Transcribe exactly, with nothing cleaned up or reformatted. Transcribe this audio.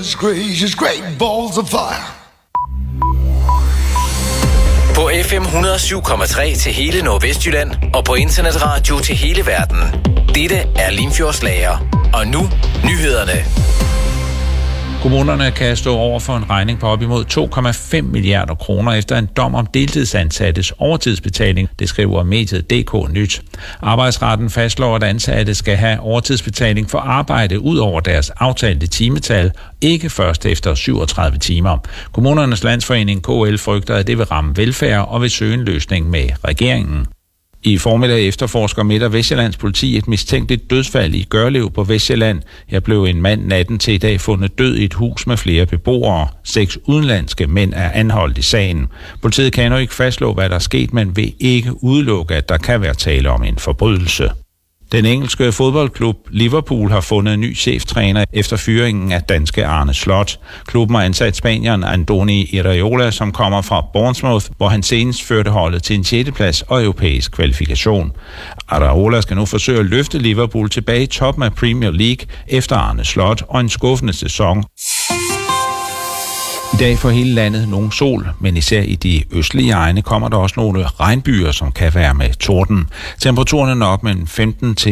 Goodness gracious, great balls of fire. På F M et hundrede og syv komma tre til hele Nordvestjylland og på internetradio til hele verden. Dette er Limfjords Lager. Og nu nyhederne. Kommunerne kan stå over for en regning på op imod to komma fem milliarder kroner efter en dom om deltidsansattes overtidsbetaling, det skriver mediet D K Nyt. Arbejdsretten fastslår, at ansatte skal have overtidsbetaling for arbejde ud over deres aftalte timetal, ikke først efter syvogtredive timer. Kommunernes Landsforening K L frygter, at det vil ramme velfærd og vil søge en løsning med regeringen. I formiddag efterforsker Midt- og Vestsjællands politi et mistænkeligt dødsfald i Gørlev på Vestsjælland. Her blev en mand natten til i dag fundet død i et hus med flere beboere. Seks udenlandske mænd er anholdt i sagen. Politiet kan endnu ikke fastslå, hvad der er sket, men vil ikke udelukke, at der kan være tale om en forbrydelse. Den engelske fodboldklub Liverpool har fundet en ny cheftræner efter fyringen af danske Arne Slot. Klubben har ansat spanieren Andoni Iraola, som kommer fra Bournemouth, hvor han senest førte holdet til en sjetteplads og europæisk kvalifikation. Iraola skal nu forsøge at løfte Liverpool tilbage i toppen af Premier League efter Arne Slot og en skuffende sæson. I dag for hele landet nogle sol, men især i de østlige egne kommer der også nogle regnbyer, som kan være med torden. Temperaturen er nok mellem femten til